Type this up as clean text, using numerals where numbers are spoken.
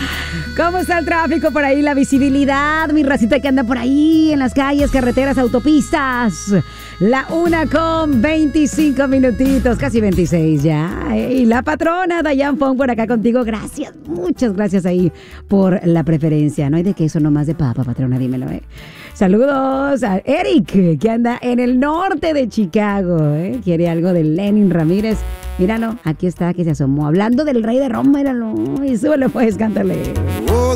¿Cómo está el tráfico por ahí? La visibilidad, mi racita que anda por ahí en las calles, carreteras, autopistas. La 1:25 minutitos, casi 26 ya. Y la patrona Dayan Fong por acá contigo. Gracias, muchas gracias ahí por la preferencia. No hay de queso, nomás de papa, patrona, dímelo, Saludos a Eric, que anda en el norte de Chicago, Quiere algo de Lenin Ramírez. Míralo, aquí está, que se asomó. Hablando del rey de Roma, míralo. Y súbele pues, cántale.